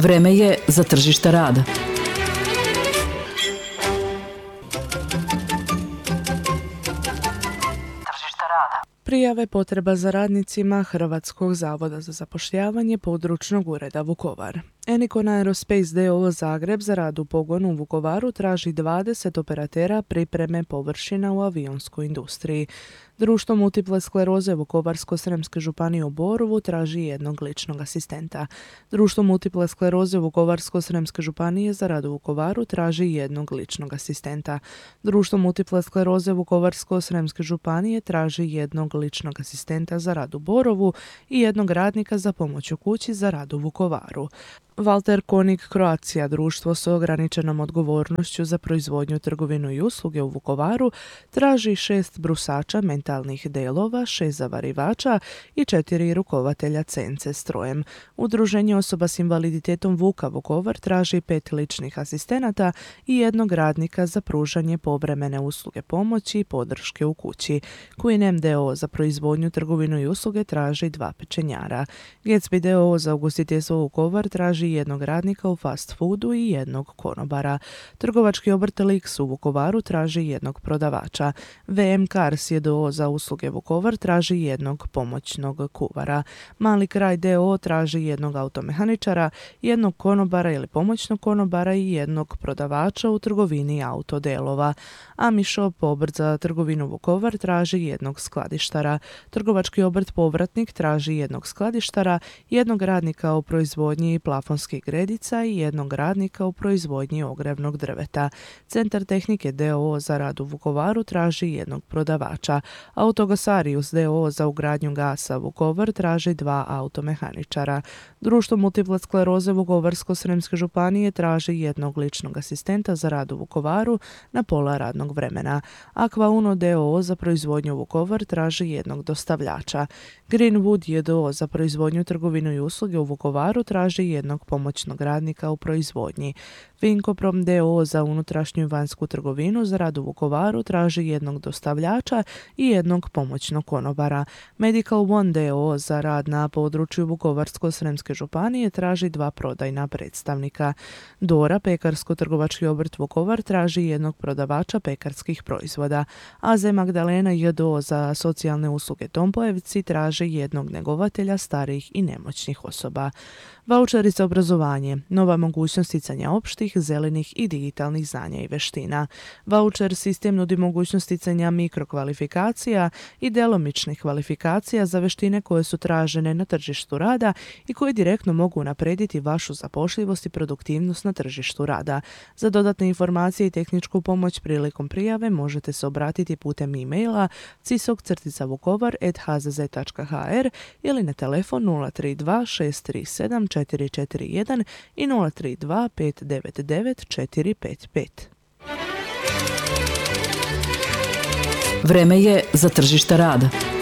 Vreme je za tržište rada. Prijave potreba za radnicima Hrvatskog zavoda za zapošljavanje područnog ureda Vukovar. Enikon Aerospace d.o.o. Zagreb za rad u pogonu u Vukovaru traži 20 operatera pripreme površina u avionskoj industriji. Društvo multiple skleroze Vukovarsko-srijemske županije u Borovu traži jednog ličnog asistenta. Društvo multiple skleroze Vukovarsko-srijemske županije za rad u Vukovaru traži jednog ličnog asistenta. Društvo multiple skleroze Vukovarsko-srijemske županije traži jednog ličnog asistenta za rad u Borovu i jednog radnika za pomoć u kući za rad u Vukovaru. Walter Konig Croatia, društvo s ograničenom odgovornošću za proizvodnju, trgovinu i usluge u Vukovaru, traži 6 brusača mentalnih delova, 6 zavarivača i 4 rukovatelja CNC strojem. Udruženje osoba s invaliditetom Vuka Vukovar traži 5 ličnih asistenata i jednog radnika za pružanje povremene usluge pomoći i podrške u kući. Queen MDO za proizvodnju, trgovinu i usluge traži 2 pečenjara. Gatsby d.o.o. za ugostiteljstvo Vukovar traži jednog radnika u fast foodu i jednog konobara. Trgovački obrt Lix u Vukovaru traži jednog prodavača. VM Cars d.o.o. za usluge Vukovar traži jednog pomoćnog kuvara. Mali kraj d.o.o. traži jednog automehaničara, jednog konobara ili pomoćnog konobara i jednog prodavača u trgovini autodelova. Ami Shop, obrt za trgovinu Vukovar, traži jednog skladištara. Trgovački obrt Povratnik traži jednog skladištara, jednog radnika u proizvodnji plafonskih gredica i jednog radnika u proizvodnji ogrevnog drveta. Centar tehnike d.o.o. za rad u Vukovaru traži jednog prodavača. Autogasarius d.o.o. za ugradnju gasa Vukovar traži 2 automehaničara. Društvo multiple skleroze Vukovarsko-srijemske županije traži jednog ličnog asistenta za rad u Vukovaru na pola radnog vremena. Aqua Uno d.o.o. za proizvodnju Vukovar traži jednog dostavljača. Greenwood d.o.o. za proizvodnju, trgovinu i usluge u Vukovaru traži jednog pomoćnog radnika u proizvodnji. Vinkoprom d.o.o. za unutrašnju i vanjsku trgovinu za rad u Vukovaru traži jednog dostavljača i jednog pomoćnog konobara. Medical One d.o.o. za rad na području Vukovarsko-srijemske županije traži 2 prodajna predstavnika. Dora, pekarsko-trgovački obrt Vukovar, traži jednog prodavača pekarskih proizvoda. AZ Magdalena j.d.o.o. za socijalne usluge Tompojevci traži jednog njegovatelja starijih i nemoćnih osoba. Vaučeri za obrazovanje, nova mogućnost sticanja opštih, zelenih i digitalnih znanja i veština. Vaučer sistem nudi mogućnost sticanja mikrokvalifikacija i djelomičnih kvalifikacija za veštine koje su tražene na tržištu rada i koje direktno mogu unaprijediti vašu zapošljivost i produktivnost na tržištu rada. Za dodatne informacije i tehničku pomoć prilikom prijave možete se obratiti putem e-maila cisok-vukovar@hzz.hr ili na telefon 032 637 441 i 032 599 455. Vreme je za tržište rada.